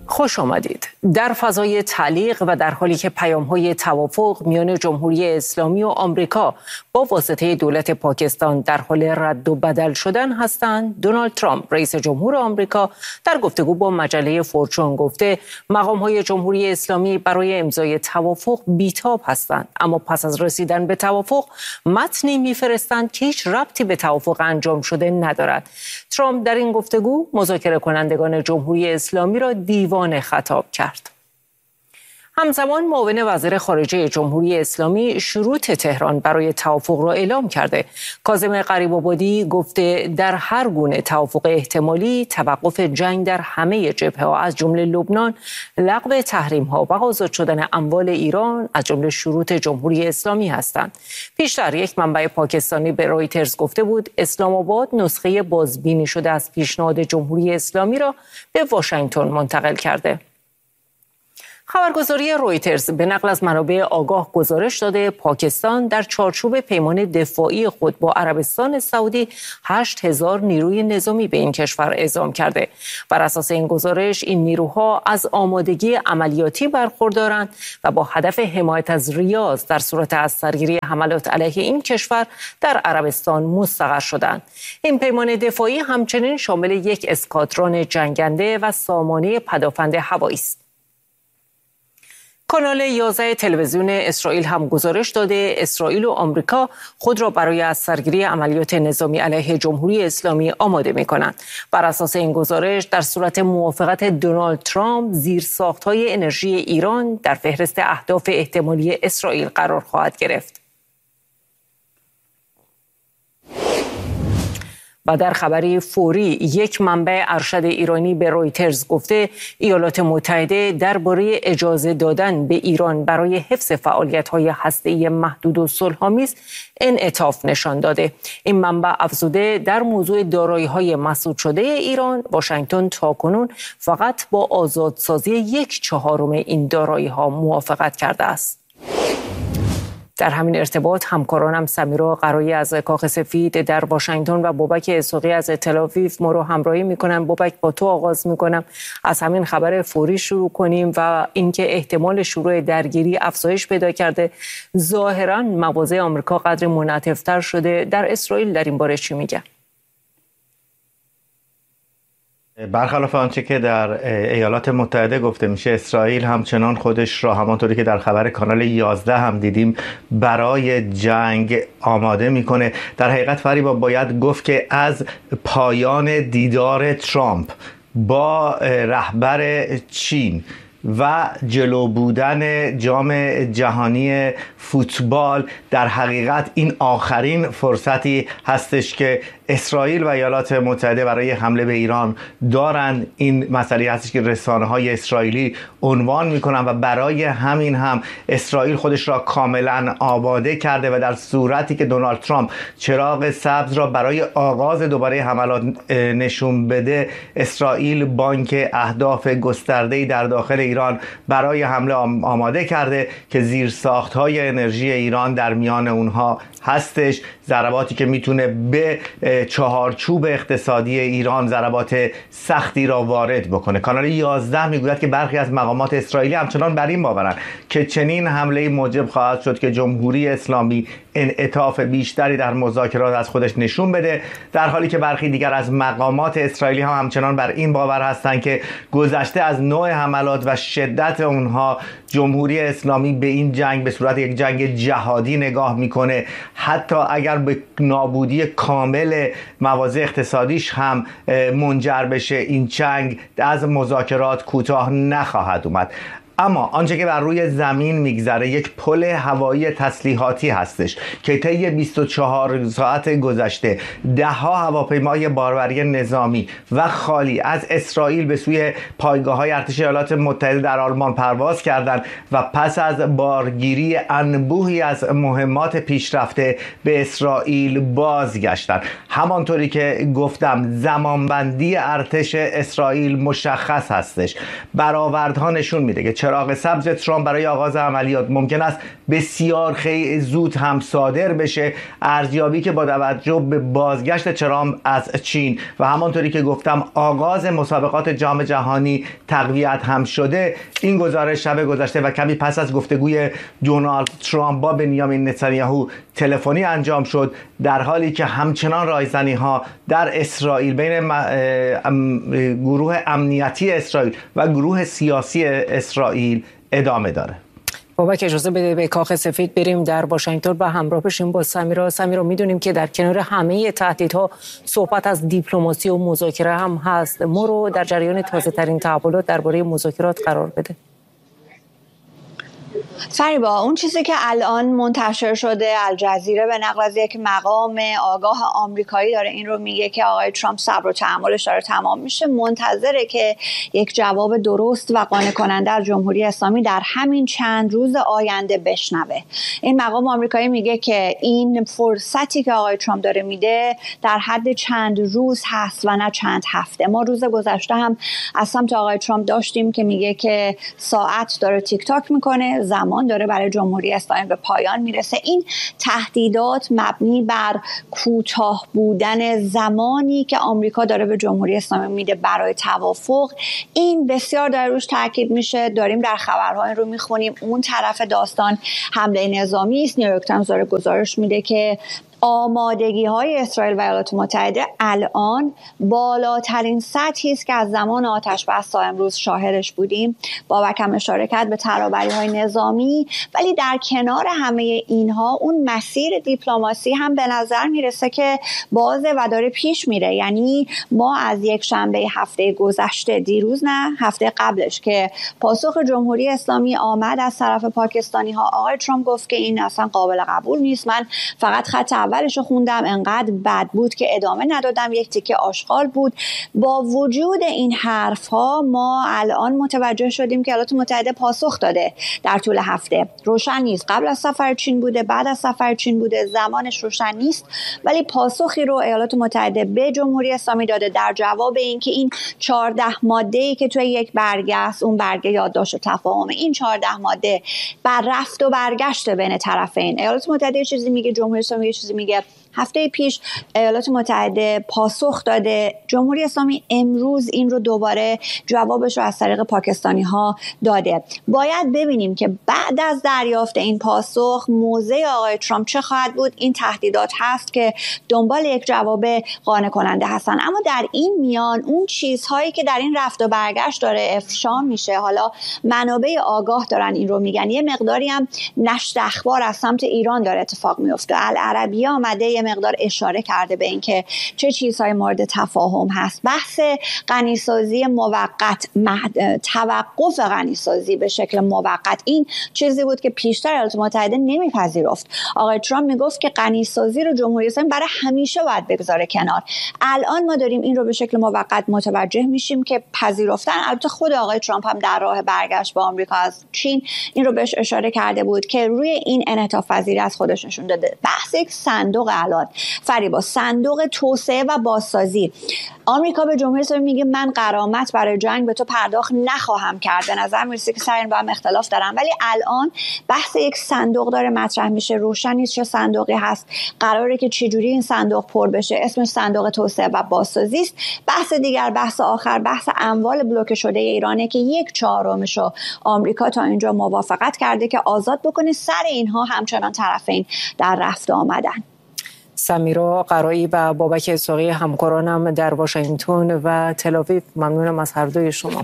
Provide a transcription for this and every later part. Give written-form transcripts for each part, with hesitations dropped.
خوش آمدید. در فضای تعلیق و در حالی که پیام‌های توافق میان جمهوری اسلامی و آمریکا با واسطه دولت پاکستان در حال رد و بدل شدن هستند، دونالد ترامپ رئیس جمهور آمریکا در گفتگو با مجله فورچون گفته مقام‌های جمهوری اسلامی برای امضای توافق بی‌تاب هستند، اما پس از رسیدن به توافق متنی می‌فرستند که هیچ ربطی به توافق انجام شده ندارد. ترامپ در این گفتگو مذاکره کنندگان جمهوری اسلامی را دیوانه خطاب کرد. همزمان معاون وزیر خارجه جمهوری اسلامی شروط تهران برای توافق را اعلام کرده. کاظم غریب‌آبادی گفته در هر گونه توافق احتمالی توقف جنگ در همه جبهه‌ها از جمله لبنان، لغو تحریم‌ها و آزاد شدن اموال ایران از جمله شروط جمهوری اسلامی هستند. پیشتر یک منبع پاکستانی به رویترز گفته بود اسلام آباد نسخه بازبینی شده از پیشنهاد جمهوری اسلامی را به واشنگتن منتقل کرده. خبرگزاری رویترز به نقل از منابع آگاه گزارش داده پاکستان در چارچوب پیمان دفاعی خود با عربستان سعودی 8000 نیروی نظامی به این کشور اعزام کرده. بر اساس این گزارش این نیروها از آمادگی عملیاتی برخوردارند و با هدف حمایت از ریاض در صورت از سرگیری حملات علیه این کشور در عربستان مستقر شدند. این پیمان دفاعی همچنین شامل یک اسکادران جنگنده و سامانه پدافند هوایی است. کانال 11 تلویزیون اسرائیل هم گزارش داده اسرائیل و آمریکا خود را برای از سرگیری عملیات نظامی علیه جمهوری اسلامی آماده می‌کنند. بر اساس این گزارش در صورت موافقت دونالد ترامپ زیرساخت‌های انرژی ایران در فهرست اهداف احتمالی اسرائیل قرار خواهد گرفت. و در خبری فوری یک منبع ارشد ایرانی به رویترز گفته ایالات متحده درباره اجازه دادن به ایران برای حفظ فعالیت‌های هسته‌ای محدود و صلح‌آمیز انعطاف نشان داده. این منبع افزوده در موضوع دارایی‌های مسدود شده ایران واشنگتن تاکنون فقط با آزادسازی 1/4 این دارایی‌ها موافقت کرده است. در همین ارتباط همکارانم سمیرا قرایی از کاخ سفید در واشنگتن و بابک اسحاقی از تل‌آویو ما رو همراهی میکنن. بابک، با تو آغاز میکنم. از همین خبر فوری شروع کنیم و اینکه احتمال شروع درگیری افزایش پیدا کرده. ظاهراً مواضع آمریکا قدر منعطف‌تر شده. در اسرائیل در این باره چی میگن؟ برخلاف آنچه که در ایالات متحده گفته میشه، اسرائیل همچنان خودش را همانطوری که در خبر کانال 11 هم دیدیم برای جنگ آماده میکنه. در حقیقت فریبا باید گفت که از پایان دیدار ترامپ با رهبر چین و جلو بودن جام جهانی فوتبال در حقیقت این آخرین فرصتی هستش که اسرائیل و ایالات متحده برای حمله به ایران دارند. این مسئله هستش که رسانه‌های اسرائیلی عنوان میکنن و برای همین هم اسرائیل خودش را کاملا آماده کرده و در صورتی که دونالد ترامپ چراغ سبز را برای آغاز دوباره حملات نشون بده، اسرائیل بانک اهداف گسترده‌ای در داخل ایران برای حمله آماده کرده که زیرساخت‌های انرژی ایران در میان اونها هستش. ضرباتی که میتونه به چهارچوب اقتصادی ایران ضربات سختی را وارد بکنه. کانال 11 میگوید که برخی از مقامات اسرائیلی همچنان بر این باورند که چنین حمله موجب خواهد شد که جمهوری اسلامی انعطاف بیشتری در مذاکرات از خودش نشون بده، در حالی که برخی دیگر از مقامات اسرائیلی هم همچنان بر این باور هستند که گذشته از نوع حملات و شدت اونها جمهوری اسلامی به این جنگ به صورت یک جنگ جهادی نگاه میکنه. حتی اگر به نابودی کامل مواضع اقتصادیش هم منجر بشه، این جنگ از مذاکرات کوتاه نخواهد اومد. اما آنچه که بر روی زمین میگذره یک پل هوایی تسلیحاتی هستش که طی 24 ساعت گذشته 10 هواپیمای باربری نظامی و خالی از اسرائیل به سوی پایگاه‌های ارتش ایالات متحده در آلمان پرواز کردند و پس از بارگیری انبوهی از مهمات پیشرفته به اسرائیل بازگشتند. همانطوری که گفتم زمانبندی ارتش اسرائیل مشخص هستش. برآوردها نشون میده که چراغ سبز ترامپ برای آغاز عملیات ممکن است بسیار خیلی زود هم صادر بشه. ارزیابی که با توجه به بازگشت ترامپ از چین و همانطوری که گفتم آغاز مسابقات جام جهانی تقویت هم شده، این گزارش شب گذشته و کمی پس از گفتگوی دونالد ترامپ با بنیامین نتانیاهو تلفنی انجام شد، در حالی که همچنان رایزنی ها در اسرائیل بین گروه امنیتی اسرائیل و گروه سیاسی اسرائیل ادامه داره. بابک اجازه بده به کاخ سفید بریم در واشنگتن و همراه بشیم با سمیرا. میدونیم که در کنار همه تهدیدها صحبت از دیپلماسی و مذاکره هم هست. ما رو در جریان تازه ترین تحولات درباره مذاکرات قرار بده. فریبا، اون چیزی که الان منتشر شده، الجزیره به نقل از یک مقام آگاه آمریکایی داره این رو میگه که آقای ترامپ صبر و تحملش داره تمام میشه، منتظره که یک جواب درست و قانع کننده از جمهوری اسلامی در همین چند روز آینده بشنوه. این مقام آمریکایی میگه که این فرصتی که آقای ترامپ داره میده در حد چند روز هست و نه چند هفته. ما روز گذشته هم از سمت آقای ترامپ داشتیم که میگه که ساعت داره تیک تاک میکنه، زمان داره برای جمهوری اسلامی به پایان میرسه. این تهدیدات مبنی بر کوتاه بودن زمانی که آمریکا داره به جمهوری اسلامی میده برای توافق، این بسیار داره روش تاکید میشه. داریم در خبرها این رو میخونیم. اون طرف داستان حمله نظامی است. نیویورک تایمز داره گزارش میده که آمادگی های اسرائیل و ایالات متحده الان بالاترین سطحی است که از زمان آتش بس تا امروز شاهدش بودیم. بابک هم اشاره کرد به ترابری های نظامی، ولی در کنار همه اینها اون مسیر دیپلماسی هم به نظر میرسه که بازه و داره پیش میره. یعنی ما از یک شنبه هفته گذشته، دیروز نه هفته قبلش، که پاسخ جمهوری اسلامی آمد از طرف پاکستانی ها، آقای ترامپ گفت که این اصلا قابل قبول نیست، من فقط خط اولشو خوندم، انقدر بد بود که ادامه ندادم، یک تیکه آشغال بود. با وجود این حرف ها ما الان متوجه شدیم که ایالات متحده پاسخ داده در طول هفته. روشن نیست قبل از سفر چین بوده، بعد از سفر چین بوده، زمانش روشن نیست، ولی پاسخی رو ایالات متحده به جمهوری اسلامی داده در جواب اینکه این 14 ماده‌ای که توی یک برگه است، اون برگه یادداشت تفاهم، این 14 ماده بر رفت و برگشت بین طرفین. ایالات متحده چیزی میگه، جمهوری اسلامی چیزی میگه. هفته پیش ایالات متحده پاسخ داده، جمهوری اسلامی امروز این رو دوباره جوابش رو از طریق پاکستانی ها داده. باید ببینیم که بعد از دریافت این پاسخ موضع آقای ترامپ چه خواهد بود. این تهدیدات هست که دنبال یک جواب قانع کننده هستن، اما در این میان اون چیزهایی که در این رفت و برگشت داره افشا میشه، حالا منابع آگاه دارن این رو میگن، یه مقداری هم نشر اخبار از سمت ایران داره اتفاق میفته. العربیه آمده یه مقدار اشاره کرده به اینکه چه چیزهای مورد تفاهم هست. بحث غنیسازی موقت، توقف غنیسازی به شکل موقت، این چیزی بود که پیشتر ایالات متحده نمیپذیرفت. آقای ترامپ میگفت که غنیسازی رو جمهوری اسلامی برای همیشه باید بگذاره کنار. الان ما داریم این رو به شکل موقت متوجه میشیم که پذیرفتن. البته خود آقای ترامپ هم در راه برگشت با آمریکا از چین این رو بهش اشاره کرده بود که روی این انعطاف پذیری از خودش نشون داده. بحث یک صندوق الان فریبا، صندوق توسعه و بازسازی. آمریکا به جمهوری اسلامی میگه من غرامت برای جنگ به تو پرداخت نخواهم کرد. به نظر میرسه که سر این با هم اختلاف دارن، ولی الان بحث یک صندوق داره مطرح میشه. روشن نیست چه صندوقی هست، قراره که چجوری این صندوق پر بشه. اسمش صندوق توسعه و بازسازی است. بحث دیگر، بحث آخر، بحث اموال بلوکه شده ایرانه که 1/4 رو آمریکا تا اینجا موافقت کرده که آزاد بکنه. سر اینها همچنان طرفین در رفت آمدن. سمیرا قرایی و بابک اسحاقی همکارانم در واشنگتن و تل‌آویو، ممنونم از هر دوی شما.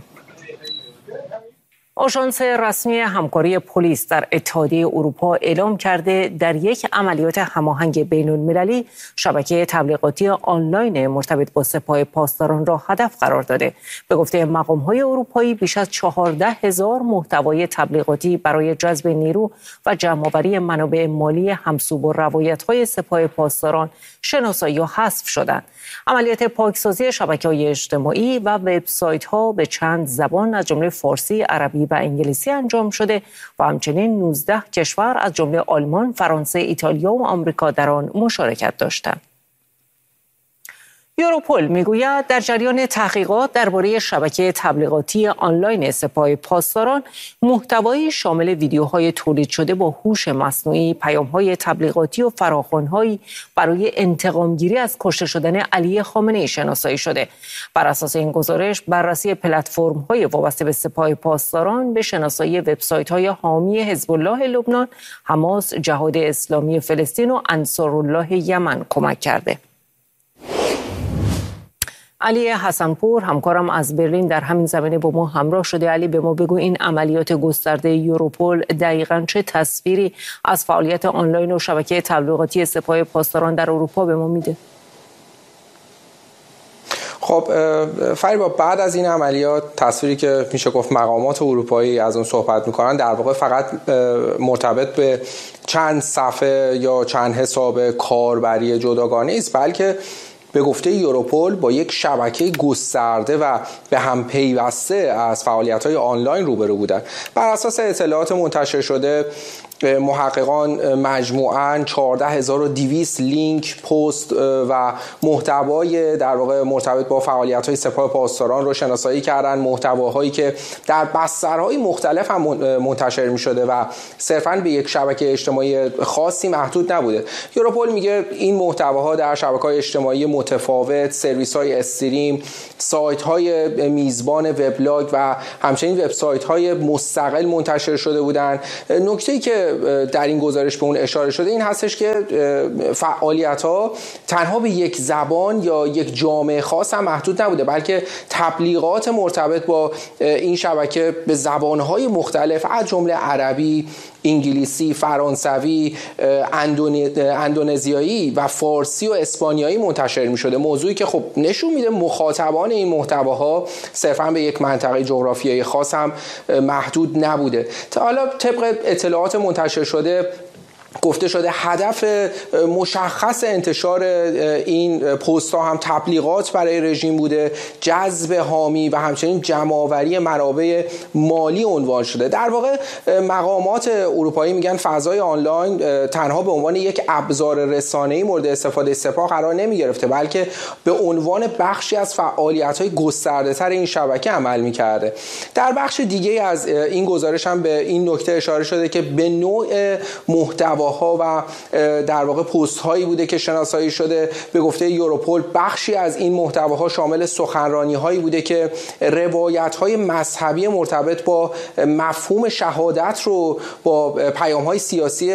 آژانس رسمی همکاری پلیس در اتحادیه اروپا اعلام کرده در یک عملیات هماهنگ بین‌المللی شبکه تبلیغاتی آنلاین مرتبط با سپاه پاسداران را هدف قرار داده. به گفته مقام‌های اروپایی بیش از 14,000 محتوای تبلیغاتی برای جذب نیرو و جمع‌آوری منابع مالی همسو با روایت‌های سپاه پاسداران شناسایی و حذف شدند. عملیات پاکسازی شبکه‌های اجتماعی و وبسایت‌ها به چند زبان از جمله فارسی، عربی و انگلیسی انجام شده و همچنین 19 کشور از جمله آلمان، فرانسه، ایتالیا و آمریکا در آن مشارکت داشتند. یوروپول میگوید در جریان تحقیقات درباره شبکه تبلیغاتی آنلاین سپاه پاسداران، محتوایی شامل ویدیوهای تولید شده با هوش مصنوعی، پیام‌های تبلیغاتی و فراخوان‌هایی برای انتقام‌گیری از کشته شدن علی خامنه‌ای شناسایی شده. بر اساس این گزارش، بررسی پلتفرم‌های وابسته به سپاه پاسداران به شناسایی وبسایت‌های حامی حزب الله لبنان، حماس، جهاد اسلامی فلسطین و انصارالله یمن کمک کرده. علی حسنپور همکارم از برلین در همین زمینه با ما همراه شده. علی، به ما بگو این عملیات گسترده یوروپول دقیقاً چه تصویری از فعالیت آنلاین و شبکه تبلیغاتی سپاه پاسداران در اروپا به ما میده؟ خب فریبا، بعد از این عملیات تصویری که میشه گفت مقامات اروپایی از اون صحبت میکنن در واقع فقط مرتبط به چند صفحه یا چند حساب کاربری جداگانه است، بلکه به گفته یوروپول با یک شبکه گسترده و به هم پیوسته از فعالیت‌های آنلاین روبرو بودند. بر اساس اطلاعات منتشر شده، محققان مجموعاً 14200 لینک، پست و محتوای در واقع مرتبط با فعالیت‌های سپاه پاسداران رو شناسایی کردن، محتواهایی که در بسترهای مختلف هم منتشر می‌شده و صرفاً به یک شبکه اجتماعی خاصی محدود نبوده. یوروپول میگه این محتواها در شبکه‌های اجتماعی متفاوت، سرویس‌های استریم، سایت‌های میزبان وبلاگ و همچنین وبسایت‌های مستقل منتشر شده بودند. نکته‌ای که در این گزارش به اون اشاره شده این هستش که فعالیت‌ها تنها به یک زبان یا یک جامعه خاص هم محدود نبوده، بلکه تبلیغات مرتبط با این شبکه به زبان‌های مختلف از جمله عربی، انگلیسی، فرانسوی، اندونزیایی و فارسی و اسپانیایی منتشر می‌شده. موضوعی که خب نشون میده مخاطبان این محتواها صرفاً به یک منطقه جغرافیایی خاص هم محدود نبوده. تا حالا طبق اطلاعات منتشر شده گفته شده هدف مشخص انتشار این پست ها هم تبلیغات برای رژیم بوده، جذب حامی و همچنین جمع‌آوری منابع مالی عنوان شده. در واقع مقامات اروپایی میگن فضای آنلاین تنها به عنوان یک ابزار رسانه‌ای مورد استفاده سپاه قرار نمی گرفته، بلکه به عنوان بخشی از فعالیت‌های گسترده‌تر این شبکه عمل می‌کرده. در بخش دیگه از این گزارش هم به این نکته اشاره شده که به نوع محتوا و در واقع پست هایی بوده که شناسایی شده. به گفته یوروپول بخشی از این محتواها شامل سخنرانی هایی بوده که روایت های مذهبی مرتبط با مفهوم شهادت رو با پیام های سیاسی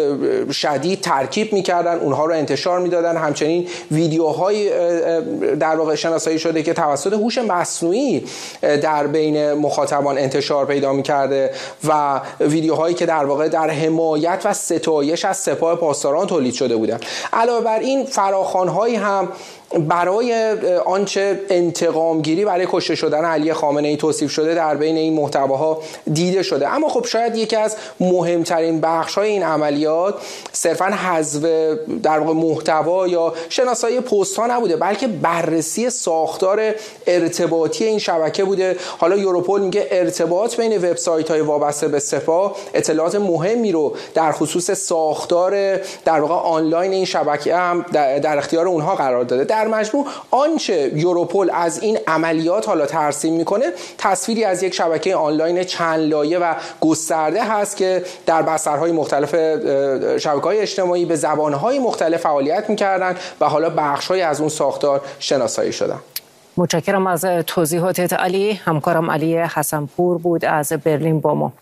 شدید ترکیب میکردن، اونها رو انتشار میدادن. همچنین ویدیوهای در واقع شناسایی شده که توسط هوش مصنوعی در بین مخاطبان انتشار پیدا میکرده و ویدیوهایی که در واقع در حمایت و ستایش از سپاه پاسداران تولید شده بودند. علاوه بر این فراخوان‌هایی هم برای آنچه انتقامگیری برای کشته شدن علی خامنه‌ای توصیف شده در بین این محتواها دیده شده. اما خب شاید یکی از مهمترین بخش‌های این عملیات صرفاً حذف در واقع محتوا یا شناسایی پست‌ها نبوده، بلکه بررسی ساختار ارتباطی این شبکه بوده. حالا یوروپول میگه ارتباط بین وبسایت‌های وابسته به سپاه اطلاعات مهمی رو در خصوص ساختار در واقع آنلاین این شبکه هم در اختیار اونها قرار داده. در مجموع آنچه یوروپول از این عملیات حالا ترسیم میکنه تصویری از یک شبکه آنلاین چند لایه و گسترده هست که در بسترهای مختلف شبکه‌های اجتماعی به زبانهای مختلف فعالیت میکردن و حالا بخش‌های از اون ساختار شناسایی شدن. متشکرم از توضیحاتت علی. همکارم علی حسنپور بود از برلین با ما.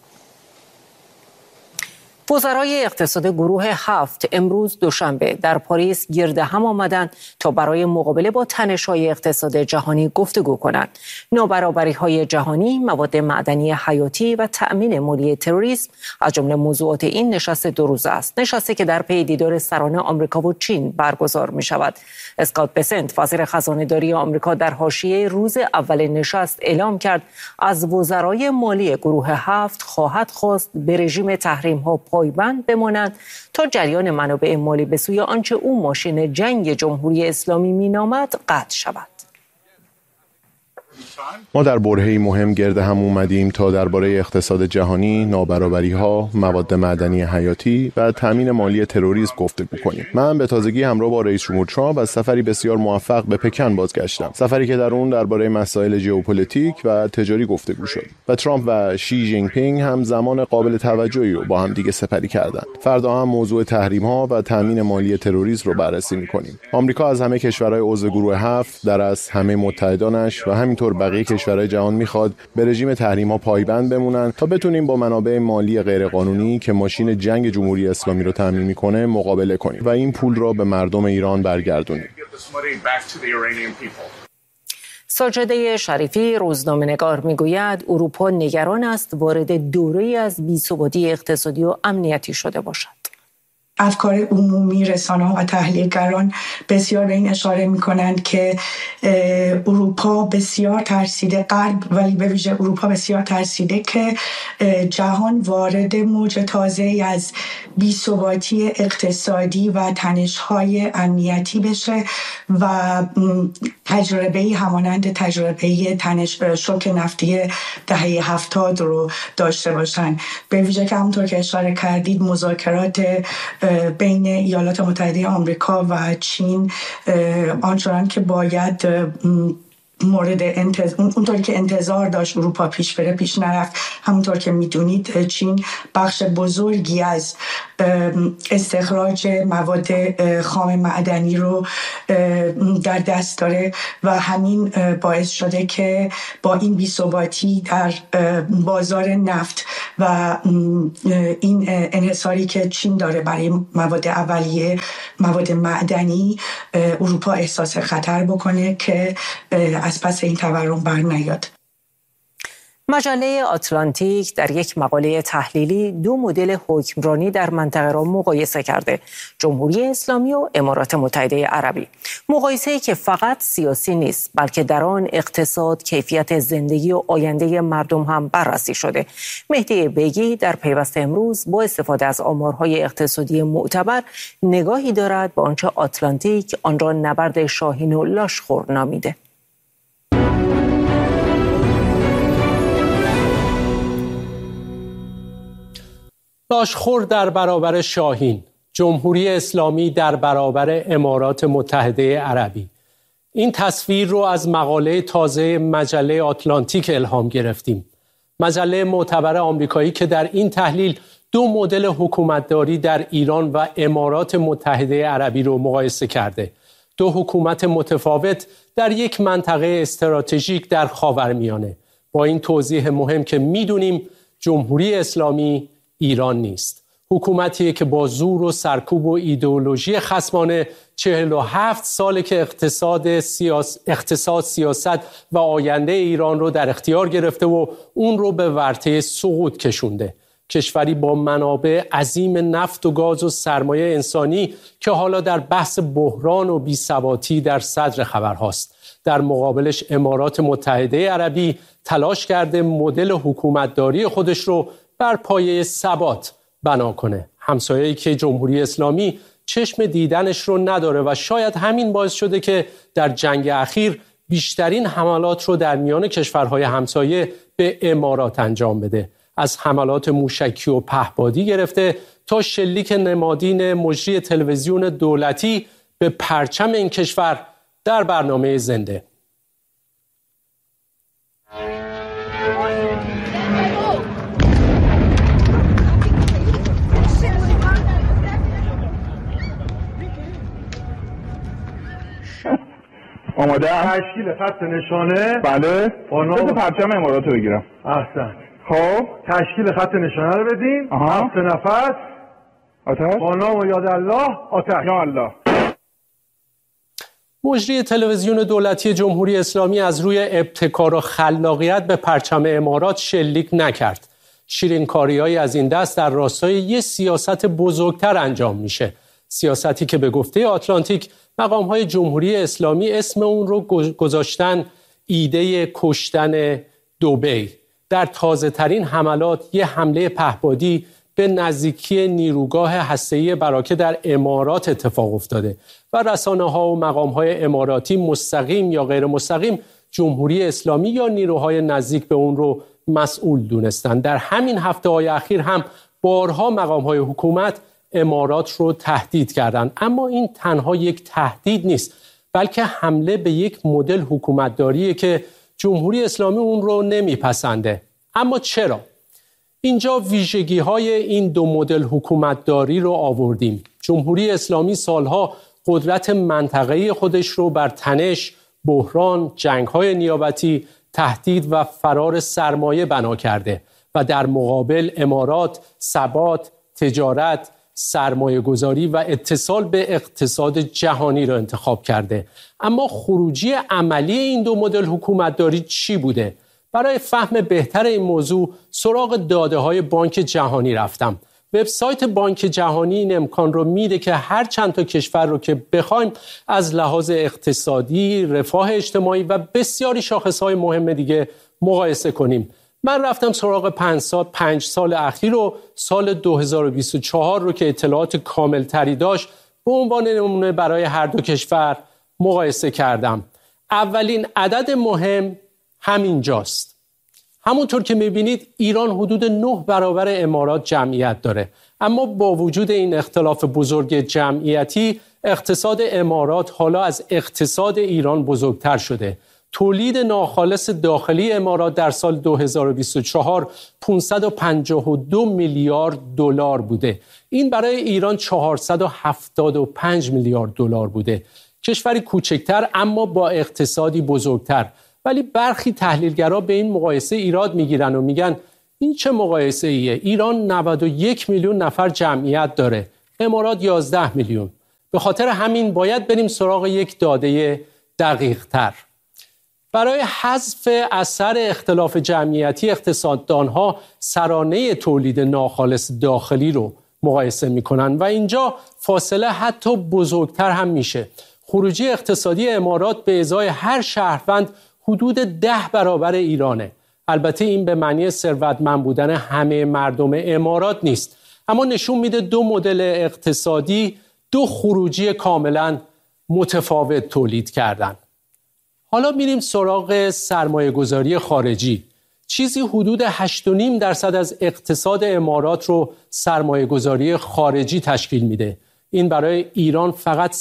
وزرای اقتصاد گروه 7 امروز دوشنبه در پاریس گرد هم آمدند تا برای مقابله با تنش‌های اقتصاد جهانی گفتگو کنند. نابرابری‌های جهانی، مواد معدنی حیاتی و تأمین مالی تروریسم از جمله موضوعات این نشست 2 روزه است. نشستی که در پی دیدار سران آمریکا و چین برگزار می‌شود. اسکات بسنت وزیر خزانه‌داری آمریکا در حاشیه روز اول نشست اعلام کرد از وزرای مالی گروه 7 خواهد خواست به رژیم تحریم‌ها پایبند بمانند تا جریان منابع مالی به سوی آنچه او ماشین جنگ جمهوری اسلامی مینامد قطع شود. ما در برهه‌ای مهم گرد هم اومدیم تا درباره اقتصاد جهانی، نابرابری‌ها، مواد معدنی حیاتی و تامین مالی تروریسم گفتگو کنیم. من به تازگی همراه با رئیس جمهور ترامپ از سفری بسیار موفق به پکن بازگشتم. سفری که در اون درباره مسائل ژئوپلیتیک و تجاری گفتگو شد. و ترامپ و شی جین پینگ هم زمان قابل توجهی رو با هم دیگه سپری کردند. فردا هم موضوع تحریم‌ها و تامین مالی تروریسم رو بررسی می‌کنیم. آمریکا از همه کشورهای عضو گروه 7 در از همه متحدانش و همینطور بقیه کشورهای جهان میخواد به رژیم تحریم‌ها پایبند بمونن تا بتونیم با منابع مالی غیرقانونی که ماشین جنگ جمهوری اسلامی رو تامین میکنه مقابله کنیم و این پول را به مردم ایران برگردونیم. ساجده شریفی روزنامه‌نگار میگوید اروپا نگران است وارد دوره‌ای از بی‌ثباتی اقتصادی و امنیتی شده باشد. افکار عمومی، رسانه‌ها و تحلیلگران بسیار به این اشاره می‌کنند که اروپا بسیار ترسیده، غرب ولی به ویژه اروپا بسیار ترسیده که جهان وارد موج تازه‌ای از بی‌ثباتی اقتصادی و تنش‌های امنیتی بشه و تجربه‌ای همانند تجربه شوک نفتی دهه 70 رو داشته باشن. به ویژه که همونطور که اشاره کردید مذاکرات بین ایالات متحده آمریکا و چین آنچنان که باید اونطوری که انتظار داشت اروپا پیش بره پیش نرفت. همونطور که میدونید چین بخش بزرگی از استخراج مواد خام معدنی رو در دست داره و همین باعث شده که با این بی‌ثباتی در بازار نفت و این انحصاری که چین داره برای مواد اولیه، مواد معدنی، اروپا احساس خطر بکنه که از پس این تورم بر نیاد. مجله آتلانتیک در یک مقاله تحلیلی دو مدل حکمرانی در منطقه را مقایسه کرده: جمهوری اسلامی و امارات متحده عربی. مقایسه‌ای که فقط سیاسی نیست بلکه در آن اقتصاد، کیفیت زندگی و آینده مردم هم بررسی شده. مهدی بیگی در پیوست امروز با استفاده از آمارهای اقتصادی معتبر نگاهی دارد به آنچه آتلانتیک آن را نبرد شاهین و لاشخور نامیده. لاشخور در برابر شاهین، جمهوری اسلامی در برابر امارات متحده عربی. این تصویر رو از مقاله تازه مجله آتلانتیک الهام گرفتیم. مجله معتبر آمریکایی که در این تحلیل دو مدل حکومتداری در ایران و امارات متحده عربی رو مقایسه کرده. دو حکومت متفاوت در یک منطقه استراتژیک در خاورمیانه. با این توضیح مهم که میدونیم جمهوری اسلامی ایران نیست. حکومتیه که با زور و سرکوب و ایدئولوژی خصمانه 47 ساله که اقتصاد، سیاست و آینده ایران رو در اختیار گرفته و اون رو به ورطه سقوط کشونده. کشوری با منابع عظیم نفت و گاز و سرمایه انسانی که حالا در بحث بحران و بی‌ثباتی در صدر خبرهاست. در مقابلش امارات متحده عربی تلاش کرده مدل حکومتداری خودش رو بر پایه ثبات بنا کنه. همسایه‌ای که جمهوری اسلامی چشم دیدنش رو نداره و شاید همین باعث شده که در جنگ اخیر بیشترین حملات رو در میان کشورهای همسایه به امارات انجام بده. از حملات موشکی و پهپادی گرفته تا شلیک نمادین مجری تلویزیون دولتی به پرچم این کشور در برنامه زنده. آماده تشکیل خط نشانه. بله. بذار پرچم امارات رو بگیرم. احسن. خب تشکیل خط نشانه رو بدیم. 7 نفس. آتش. با نام و یاد الله. آتش. یا الله. مجری تلویزیون دولتی جمهوری اسلامی از روی ابتکار و خلاقیت به پرچم امارات شلیک نکرد. شیرینکاری‌هایی از این دست در راستای یک سیاست بزرگتر انجام میشه. سیاستی که به گفته آتلانتیک مقام‌های جمهوری اسلامی اسم اون رو گذاشتن ایده کشتن دبی. در تازه‌ترین حملات یه حمله پهپادی به نزدیکی نیروگاه هسته‌ای براکه در امارات اتفاق افتاده و رسانه‌ها و مقام‌های اماراتی مستقیم یا غیر مستقیم جمهوری اسلامی یا نیروهای نزدیک به اون رو مسئول دونستند. در همین هفته‌های اخیر هم بارها مقام‌های حکومت امارات رو تهدید کردند. اما این تنها یک تهدید نیست، بلکه حمله به یک مدل حکومتداریه که جمهوری اسلامی اون رو نمیپسنده. اما چرا؟ اینجا ویژگی‌های این دو مدل حکومتداری رو آوردیم. جمهوری اسلامی سالها قدرت منطقه‌ای خودش رو بر تنش، بحران، جنگ‌های نیابتی، تهدید و فرار سرمایه بنا کرده و در مقابل امارات ثبات، تجارت، سرمایه گذاری و اتصال به اقتصاد جهانی را انتخاب کرده. اما خروجی عملی این دو مدل حکومتداری چی بوده؟ برای فهم بهتر این موضوع سراغ داده‌های بانک جهانی رفتم. وبسایت بانک جهانی این امکان رو میده که هر چند تا کشور رو که بخوایم از لحاظ اقتصادی، رفاه اجتماعی و بسیاری شاخص‌های مهم دیگه مقایسه کنیم. من رفتم سراغ 5 سال اخیر رو، سال 2024 رو که اطلاعات کاملتری داشت به عنوان نمونه برای هر دو کشور مقایسه کردم. اولین عدد مهم همینجاست. همونطور که میبینید ایران حدود 9 برابر امارات جمعیت داره، اما با وجود این اختلاف بزرگ جمعیتی اقتصاد امارات حالا از اقتصاد ایران بزرگتر شده. تولید ناخالص داخلی امارات در سال 2024 552 میلیارد دلار بوده. این برای ایران 475 میلیارد دلار بوده. کشوری کوچکتر اما با اقتصادی بزرگتر. ولی برخی تحلیلگرا به این مقایسه ایراد میگیرن و میگن این چه مقایسه ایه؟ ایران 91 میلیون نفر جمعیت داره، امارات 11 میلیون. به خاطر همین باید بریم سراغ یک داده دقیق تر. برای حذف اثر اختلاف جمعیتی اقتصاددانها سرانه تولید ناخالص داخلی رو مقایسه میکنن و اینجا فاصله حتی بزرگتر هم میشه. خروجی اقتصادی امارات به ازای هر شهروند حدود 10 برابر ایرانه. البته این به معنی ثروتمند بودن همه مردم امارات نیست، اما نشون میده دو مدل اقتصادی دو خروجی کاملا متفاوت تولید کردن. حالا میریم سراغ سرمایه گذاری خارجی. چیزی حدود 8.5% از اقتصاد امارات رو سرمایه گذاری خارجی تشکیل میده. این برای ایران فقط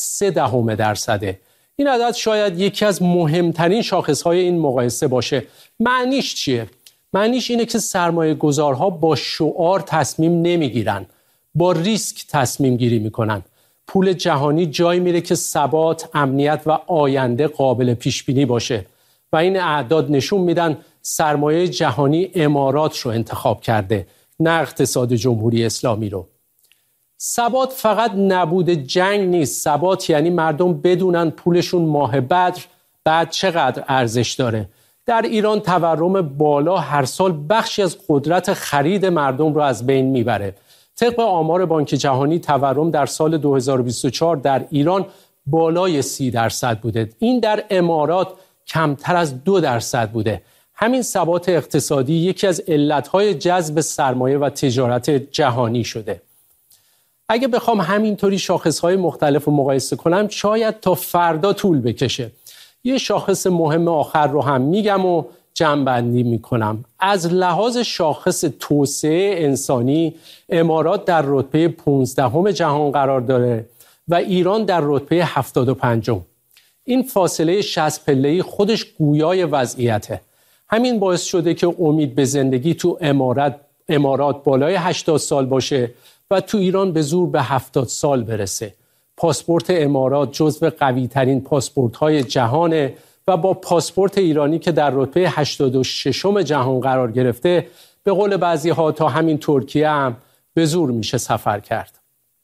0.3%. این عدد شاید یکی از مهمترین شاخصهای این مقایسه باشه. معنیش چیه؟ معنیش اینه که سرمایه گذارها با شعار تصمیم نمیگیرن، با ریسک تصمیم گیری میکنن. پول جهانی جایی میره که ثبات، امنیت و آینده قابل پیش بینی باشه و این اعداد نشون میدن سرمایه جهانی امارات رو انتخاب کرده، نه اقتصاد جمهوری اسلامی رو. ثبات فقط نبود جنگ نیست. ثبات یعنی مردم بدونن پولشون ماه بعد چقدر ارزش داره. در ایران تورم بالا هر سال بخشی از قدرت خرید مردم رو از بین میبره. طبق آمار بانک جهانی تورم در سال 2024 در ایران بالای 30% بوده. این در امارات کمتر از 2% بوده. همین ثبات اقتصادی یکی از علتهای جذب سرمایه و تجارت جهانی شده. اگه بخوام همینطوری شاخصهای مختلف رو مقایسه کنم شاید تا فردا طول بکشه. یه شاخص مهم آخر رو هم میگم و جمع‌بندی میکنم. از لحاظ شاخص توسعه انسانی امارات در رتبه 15 جهان قرار داره و ایران در رتبه 75. این فاصله 60 پله‌ای خودش گویای وضعیته. همین باعث شده که امید به زندگی تو امارات بالای 80 سال باشه و تو ایران به زور به 70 سال برسه. پاسپورت امارات جزو قوی ترین پاسپورت های جهانه و با پاسپورت ایرانی که در رتبه 86 جهان قرار گرفته به قول بعضی ها تا همین ترکیه هم به زور میشه سفر کرد.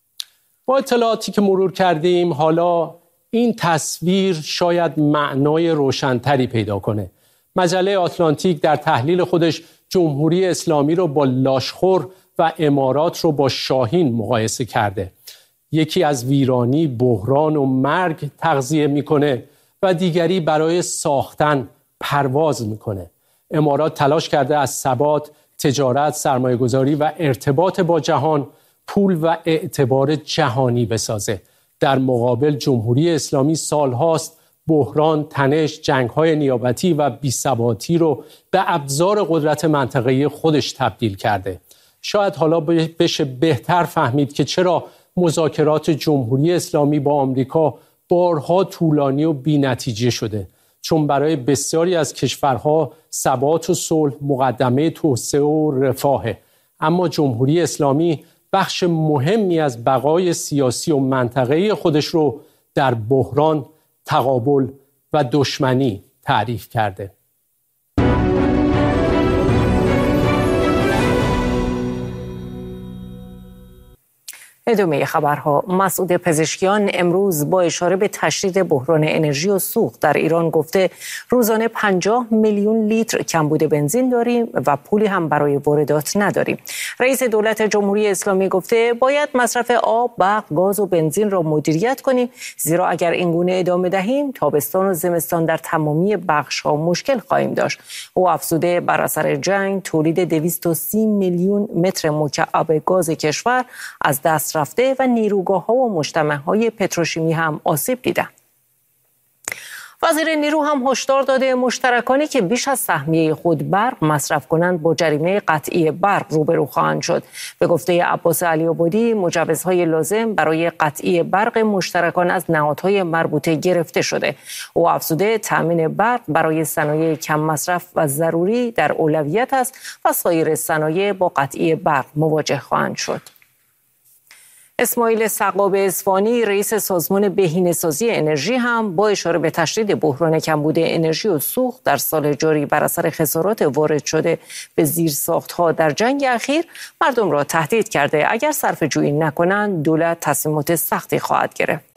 با اطلاعاتی که مرور کردیم حالا این تصویر شاید معنای روشنتری پیدا کنه. مجله آتلانتیک در تحلیل خودش جمهوری اسلامی رو با لاشخور و امارات رو با شاهین مقایسه کرده. یکی از ویرانی، بحران و مرگ تغذیه میکنه و دیگری برای ساختن پرواز میکنه. امارات تلاش کرده از ثبات، تجارت، سرمایه‌گذاری و ارتباط با جهان پول و اعتبار جهانی بسازه. در مقابل جمهوری اسلامی سالهاست بحران، تنش، جنگ‌های نیابتی و بی‌ثباتی رو به ابزار قدرت منطقه‌ای خودش تبدیل کرده. شاید حالا بشه بهتر فهمید که چرا مذاکرات جمهوری اسلامی با آمریکا بارها طولانی و بی‌نتیجه شده، چون برای بسیاری از کشورها ثبات و صلح مقدمه توسعه و رفاهه، اما جمهوری اسلامی بخش مهمی از بقای سیاسی و منطقه‌ای خودش رو در بحران، تقابل و دشمنی تعریف کرده. ادامه خبرها. مسعود پزشکیان امروز با اشاره به تشدید بحران انرژی و سوخت در ایران گفته روزانه 50 میلیون لیتر کمبود بنزین داریم و پولی هم برای واردات نداریم. رئیس دولت جمهوری اسلامی گفته باید مصرف آب، برق، گاز و بنزین را مدیریت کنیم، زیرا اگر این گونه ادامه دهیم تابستان و زمستان در تمامی بخش‌ها مشکل خواهیم داشت. او افزوده بر اثر جنگ تولید 230 میلیون متر مکعب گاز کشور از دست رفته و نیروگاه‌ها و مجتمع‌های پتروشیمی هم آسیب دیدند. وزیر نیرو هم هشدار داده مشترکانی که بیش از سهمیه خود برق مصرف کنند با جریمه قطعی برق روبرو خواهند شد. به گفته عباس علی‌آبادی مجوزهای لازم برای قطعی برق مشترکان از نهادهای مربوطه گرفته شده. او افزوده تامین برق برای صنایع کم مصرف و ضروری در اولویت است و سایر صنایع با قطعی برق مواجه خواهند شد. اسماعیل سقاب اصفهانی رئیس سازمان بهینه‌سازی انرژی هم با اشاره به تشدید بحران کمبود انرژی و سوخت در سال جاری بر اثر خسارات وارد شده به زیرساخت‌ها در جنگ اخیر مردم را تهدید کرده اگر صرفه‌جویی نکنند دولت تصمیمات سختی خواهد گرفت.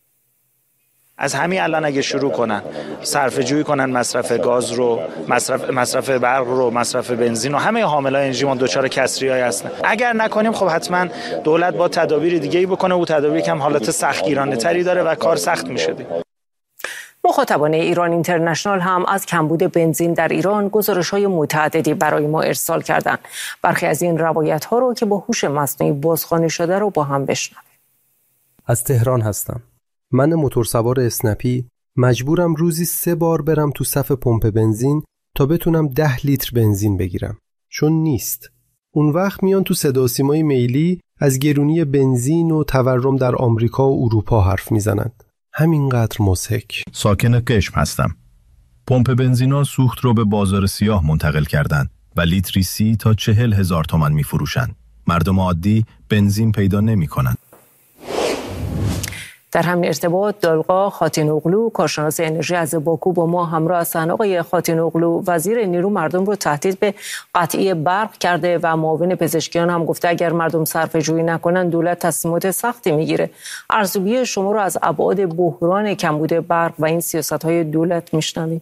از همین الان اگه شروع کنن صرفه جویی کنن مصرف گاز رو، مصرف برق رو، مصرف بنزین و همه حاملای انرژی ما دچار کسری‌های هستن. اگر نکنیم خب حتما دولت با تدابیر دیگه‌ای بکنه و تدابیر کم حالت سختگیرانه‌تری داره و کار سخت میشه. مخاطبان ایران اینترنشنال هم از کمبود بنزین در ایران گزارش‌های متعددی برای ما ارسال کردند. برخی از این روایت‌ها رو که با هوش مصنوعی بازخوانی شده رو با هم بشنویم. از تهران هستم. من موتورسوار اسنپی مجبورم روزی 3 بار برم تو صف پمپ بنزین تا بتونم 10 لیتر بنزین بگیرم، چون نیست. اون وقت میان تو صدا و سیمای میلی از گرونی بنزین و تورم در آمریکا و اروپا حرف میزنند. همینقدر مضحک. ساکن قشم هستم. پمپ بنزینا سوخت رو به بازار سیاه منتقل کردن و لیتری 30 تا 40,000 تومان میفروشن. مردم عادی بنزین پیدا نمی‌کنن. در همین ارتباط دالقا خاتینوغلو کارشناس انرژی از باکو با ما همراه هستند. آقای خاتینوغلو، وزیر نیرو مردم رو تهدید به قطعی برق کرده و معاون پزشکیان هم گفته اگر مردم صرفه‌جویی نکنن دولت تصمیمات سختی میگیره. ارزیابی شما رو از ابعاد بحران کمبود برق و این سیاست‌های دولت میشنوید.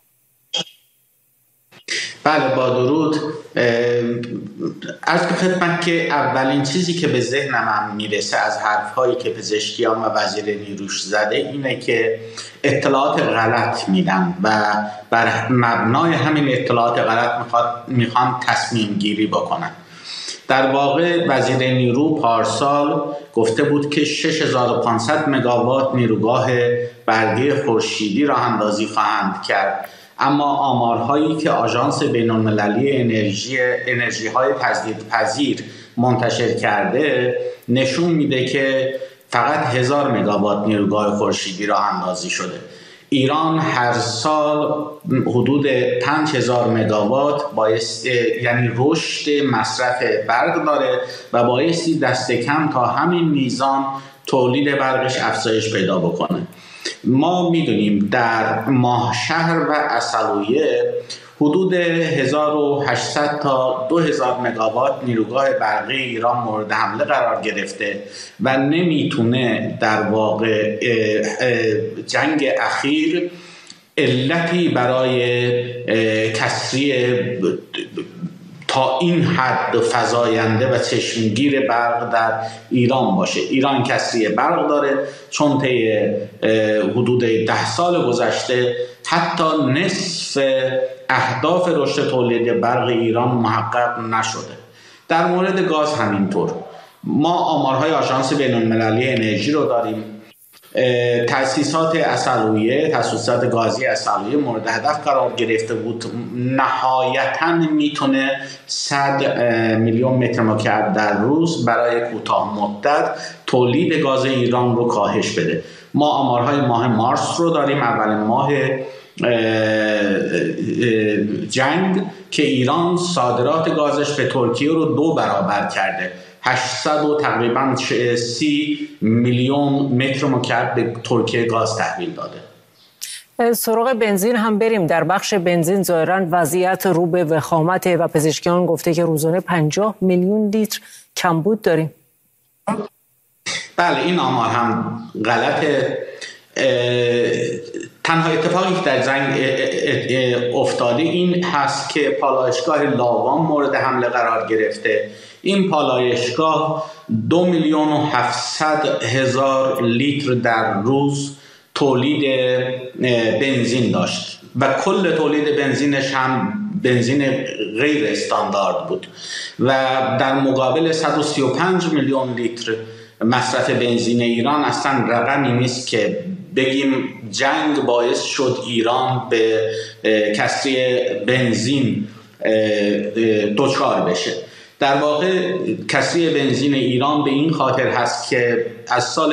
بله، با درود. عرض به خدمت که اولین چیزی که به ذهنم میرسه از حرفهایی که پزشکیان و وزیر نیروش زده اینه که اطلاعات غلط میدن و بر مبنای همین اطلاعات غلط میخوان تصمیم گیری بکنن. در واقع وزیر نیرو پارسال گفته بود که 6500 مگاوات نیروگاه برقی خورشیدی راه اندازی خواهند کرد، اما آمارهایی که آژانس بین‌المللی انرژی‌های تجدیدپذیر منتشر کرده نشون میده که فقط 1000 مگاوات نیروگاه خورشیدی راه اندازی شده. ایران هر سال حدود 5000 مگاوات یعنی رشد مصرف برق داره و بایستی دست کم تا همین میزان تولید برقش افزایش پیدا بکنه. ما میدونیم در ماهشهر و عسلویه حدود 1800 تا 2000 مگاوات نیروگاه برقی ایران مورد حمله قرار گرفته و نمیتونه در واقع جنگ اخیر علتی برای کسری تا این حد فزاینده و چشمگیر برق در ایران باشه. ایران کسری برق داره چون طی حدود 10 سال گذشته حتی نصف اهداف رشد تولید برق ایران محقق نشده. در مورد گاز همینطور. ما آمارهای آژانس بین‌المللی انرژی رو داریم. تأسیسات عسلویه، تأسیسات گازی عسلویه مورد هدف قرار گرفته بود. نهایتاً میتونه 100 میلیون متر مکعب در روز برای کوتاه مدت تولید گاز ایران رو کاهش بده. ما آمارهای ماه مارس رو داریم، اولین ماه جنگ که ایران صادرات گازش به ترکیه رو 2 برابر کرده. 800 و تقریبا 30 میلیون متر مکعب به ترکیه گاز تحویل داده. سراغ بنزین هم بریم. در بخش بنزین ظاهراً وضعیت رو به وخامت و پزشکیان گفته که روزانه 50 میلیون لیتر کمبود داریم. بله، این آمار هم غلطه. تنها اتفاقی که در جنگ افتاده این هست که پالایشگاه لاوان مورد حمله قرار گرفته. این پالایشگاه 2,700,000 لیتر در روز تولید بنزین داشت و کل تولید بنزینش هم بنزین غیر استاندارد بود و در مقابل 135 میلیون لیتر مصرف بنزین ایران اصلا رقمی نیست که بگیم جنگ باعث شد ایران به کسری بنزین دچار بشه. در واقع کسری بنزین ایران به این خاطر هست که از سال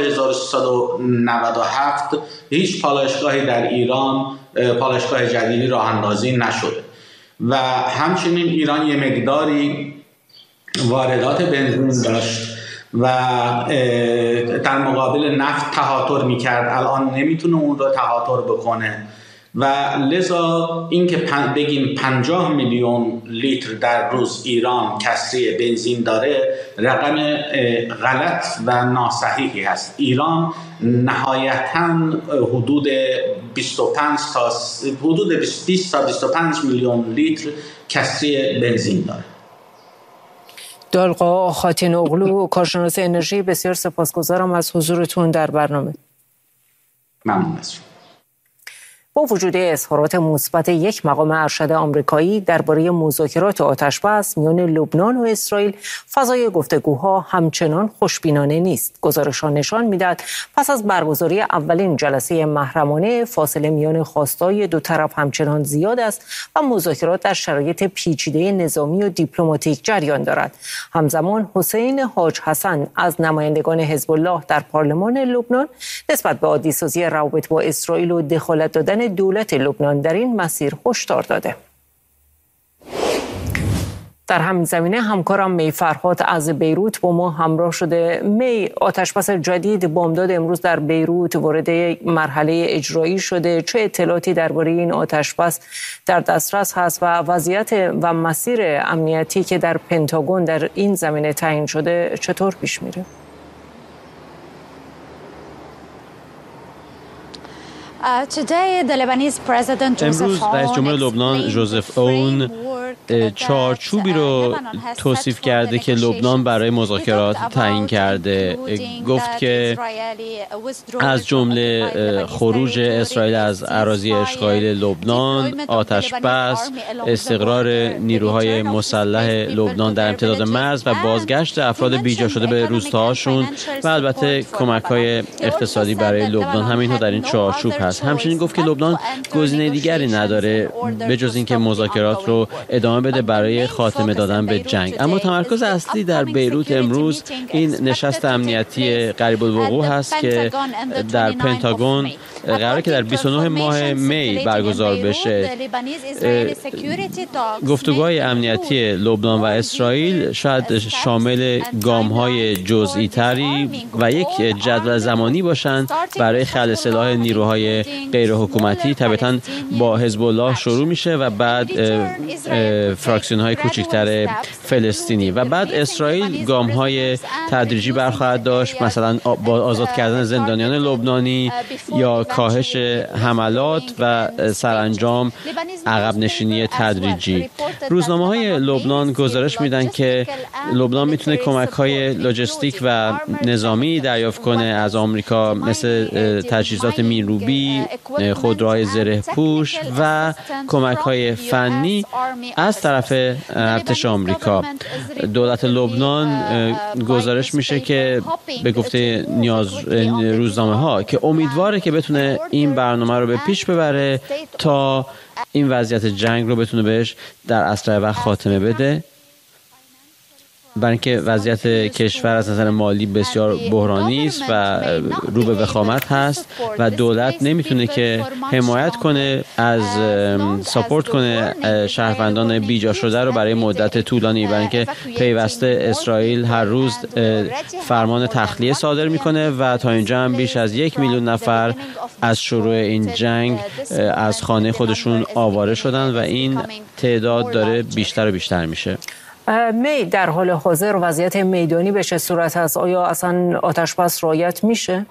1397 هیچ پالایشگاهی در ایران پالایشگاه جدیدی راه اندازی نشده و همچنین ایران یه مقداری واردات بنزین داشت و در مقابل نفت تهاتر میکرد. الان نمیتونه اون رو تهاتر بکنه و لذا اینکه بگیم 50 میلیون لیتر در روز ایران کسری بنزین داره رقم غلط و ناصحیحی هست. ایران نهایتاً حدود 20 تا 25 میلیون لیتر کسری بنزین داره. دالقا خاتین اغلو، کارشناس انرژی، بسیار سپاسگزارم از حضورتون در برنامه. ممنون از شما. با وجود اظهارات مثبت یک مقام ارشد آمریکایی درباره مذاکرات آتشبس میان لبنان و اسرائیل، فضای گفتگوها همچنان خوشبینانه نیست. گزارش‌ها نشان می‌دهد پس از برگزاری اولین جلسه محرمانه، فاصله میان خواستای دو طرف همچنان زیاد است و مذاکرات در شرایط پیچیده نظامی و دیپلماتیک جریان دارد. همزمان حسین حاج حسن از نمایندگان حزب الله در پارلمان لبنان نسبت به عادی‌سازی روابط با اسرائیل و دخالت دادن دولت لبنان در این مسیر هشدار داده. در همین زمینه همکارم می فرهاد از بیروت با ما همراه شده. می، آتشبس جدید بامداد امروز در بیروت وارد مرحله اجرایی شده. چه اطلاعاتی درباره این آتشبس در دسترس هست و وضعیت و مسیر امنیتی که در پنتاگون در این زمینه تعیین شده چطور پیش میره؟ امروز رئیس جمهور لبنان ژوزف اون چارچوبی رو توصیف کرده که لبنان برای مذاکرات تعیین کرده. گفت که از جمله خروج اسرائیل از اراضی اشغالی لبنان، آتش بس، استقرار نیروهای مسلح لبنان در امتداد مرز و بازگشت افراد بیجا شده به روستاهاشون و البته کمک‌های اقتصادی برای لبنان، همینها در این چارچوب هست. همچنین گفت که لبنان گزینه دیگری نداره به جز اینکه مذاکرات رو ادامه بده برای خاتمه دادن به جنگ. اما تمرکز اصلی در بیروت امروز این نشست امنیتی قریب الوقوع هست که در پنتاگون قراره که در 29 ماه می برگزار بشه. گفتگوهای امنیتی لبنان و اسرائیل شاید شامل گام‌های جزئی تری و یک جدول زمانی باشند برای خلع سلاح نیروهای غیر حکومتی. طبعاً با حزب الله شروع میشه و بعد فراکسیون های کوچکتر فلسطینی و بعد اسرائیل گام های تدریجی برخواهد داشت، مثلا با آزاد کردن زندانیان لبنانی یا کاهش حملات و سرانجام عقب نشینی تدریجی. روزنامه های لبنان گزارش میدن که لبنان میتونه کمک های لوجستیک و نظامی دریافت کنه از آمریکا، مثل تجهیزات مین‌روبی مالی، خودروهای زره پوش و کمک‌های فنی از طرف ارتش آمریکا. دولت لبنان گزارش میشه که به گفته روزنامه‌ها که امیدواره که بتونه این برنامه رو به پیش ببره تا این وضعیت جنگ رو بتونه بهش در اسرع وقت خاتمه بده، برای اینکه وضعیت کشور از نظر مالی بسیار بحرانی است و رو به وخامت هست و دولت نمیتونه که حمایت کنه از ساپورت کنه شهروندان بیجا شده رو برای مدت طولانی، برای اینکه پیوسته اسرائیل هر روز فرمان تخلیه صادر میکنه و تا اینجا هم بیش از 1 میلیون نفر از شروع این جنگ از خانه خودشون آواره شدن و این تعداد داره بیشتر و بیشتر میشه. می در حال حاضر وضعیت میدانی به چه صورت است؟ آیا اصلا آتش‌بس رعایت میشه؟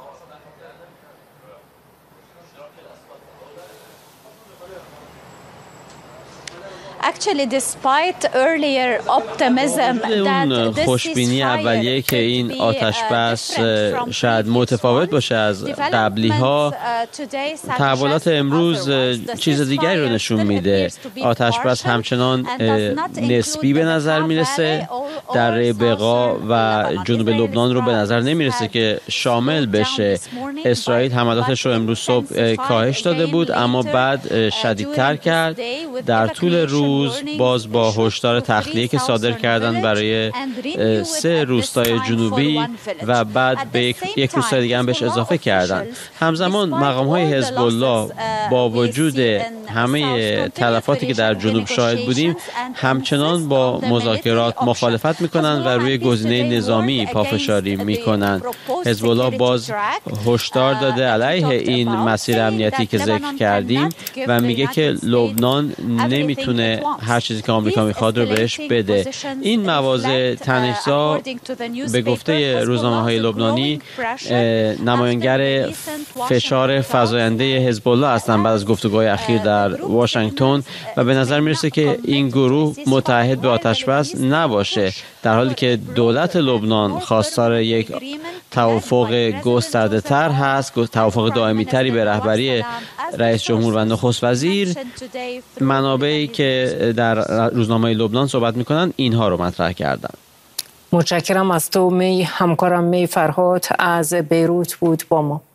اون خوشبینی اولیه که این آتش‌بس شاید متفاوت باشه از قبلی ها، تحولات امروز چیز دیگری رو نشون میده. آتش‌بس همچنان نسبی به نظر میرسه. دره بقا و جنوب لبنان رو به نظر نمیرسه که شامل بشه. اسرائیل حملاتش رو امروز صبح کاهش داده بود اما بعد شدیدتر کرد. در طول روز باز با هشدار تخلیه که صادر کردن برای 3 روستای جنوبی و بعد به یک روستای دیگه هم بهش اضافه کردن. همزمان مقام‌های حزب الله با وجود همه تلفاتی که در جنوب شاهد بودیم همچنان با مذاکرات مخالفت میکنن و روی گزینه نظامی پافشاری میکنن. حزب الله باز هشدار داده علیه این مسیر امنیتی که ذکر کردیم و میگه که لبنان نمیتونه هر چیزی که آمریکا میخواد رو بهش بده. این مواضع تنش‌زا به گفته روزنامه‌های لبنانی نمایانگر فشار فزاینده حزب الله هستند بعد از گفتگوهای اخیر در واشنگتن و به نظر میرسه که این گروه متحد به آتش‌بس نباشه، در حالی که دولت لبنان خواستار یک توافق گسترده تر هست، توافق دائمی تری به رهبری رئیس جمهور و نخست وزیر. منابعی که در روزنامه لبنان صحبت میکنن اینها رو مطرح کردن. متشکرم از تو می. همکارم می فرهاد از بیروت بود با ما.